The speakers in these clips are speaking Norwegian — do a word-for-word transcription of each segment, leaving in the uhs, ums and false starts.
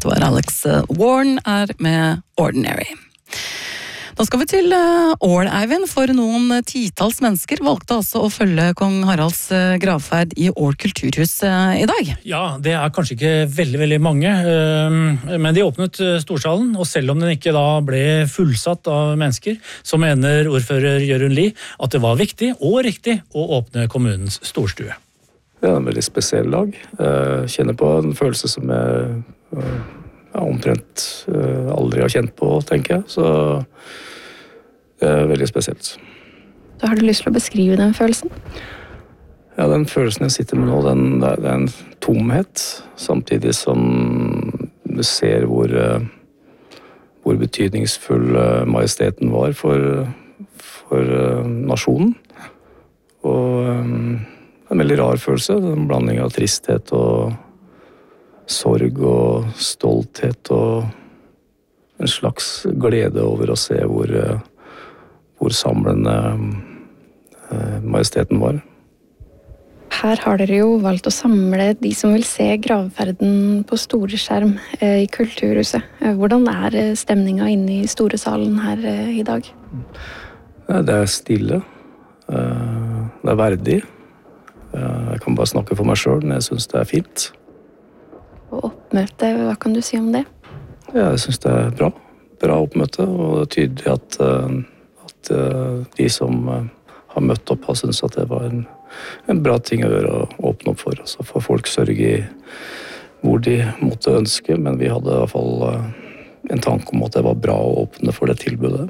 Dette var Alex Warren er med Ordinary. Da skal vi til Ål, Eivind, for noen titalls mennesker valgte altså å følge kong Haralds gravferd i Ål kulturhus i dag. Ja, det er kanskje ikke veldig, veldig mange, men de åpnet storsalen, og selv om den ikke da ble fullsatt av mennesker, så mener ordfører Jørund Lie at det var viktig og riktig å åpne kommunens storstue. Det er en veldig spesiell dag. Jeg kjenner på en følelse som jeg ja, omtrent aldri har kjent på, tenker jeg. Så det er veldig spesielt. Så har du lyst til å beskrive den følelsen? Ja, den følelsen jeg sitter med nå, den, det er en tomhet, samtidig som du ser hvor, hvor betydningsfull majesteten var for, for nasjonen. Og en veldig rar følelse, en blanding av tristhet og sorg og stolthet og en slags glede over å se hvor, hvor samlende majesteten var. Her har dere jo valgt å samle de som vil se gravferden på store skjerm i Kulturhuset. Hvordan er stemningen inne i store salen her i dag? Det er stille. Det er verdig. Jeg kan bare snakke for meg selv, men jeg synes det er fint. Og oppmøte, hva kan du si om det? Ja, jeg synes det er bra. Bra oppmøte, og det er tydelig at, at de som har møtt opp har syntes at det var en, en bra ting å gjøre å åpne opp for. Altså for folk sørge i hvor de måtte ønske, men vi hadde i hvert fall en tanke om at det var bra å åpne for det tilbudet.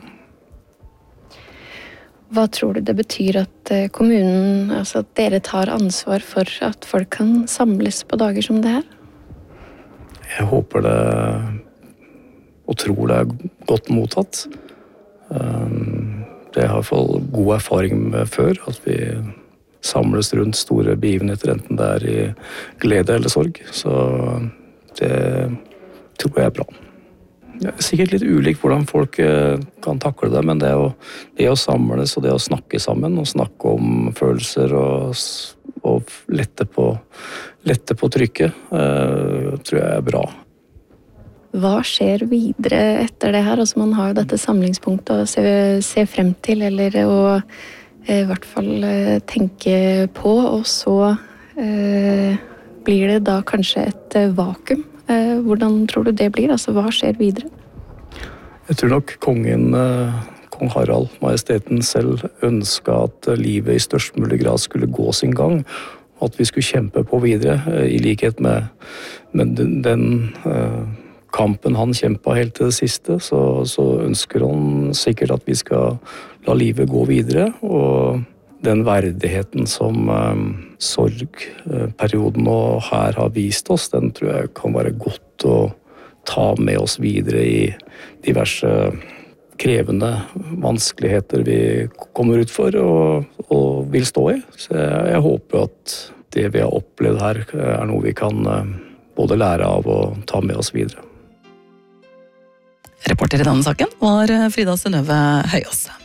Hva tror du det betyr at kommunen, altså at dere tar ansvar for at folk kan samles på dager som det her? Jeg håper det og tror det er godt mottatt. Det har i hvert fall god erfaring med før, at vi samles rundt store begivenheter, enten det er i glede eller sorg. Så det tror jeg er bra. Det er sikkert litt ulikt hvordan folk kan takle det, men det å, det å samles og det å snakke sammen og snakke om følelser og, og lette på, lette på trykket, uh, tror jeg er bra. Hva skjer videre etter det her? Altså man har jo dette samlingspunktet å se, se frem til, eller å i hvert fall tenke på, og så uh, blir det da kanskje et vakuum. Hvordan tror du det blir? Altså, hva skjer videre? Jeg tror nok kongen, kong Harald, majesteten selv, ønsket at livet i størst mulig grad skulle gå sin gang, og at vi skulle kjempe på videre, i likhet med, med den, den uh, kampen han kjempet helt til det siste, så, så ønsker han sikkert at vi skal la livet gå videre, og den verdigheten som um, sorgperioden og her har vist oss, den tror jeg kan være godt å ta med oss videre i diverse krevende vanskeligheter vi kommer ut for og, og vil stå i. Så jeg, jeg håper at det vi har opplevd her er noe vi kan um, både lære av og ta med oss videre. Reporter i denne saken var Frida Synnøve Høyås.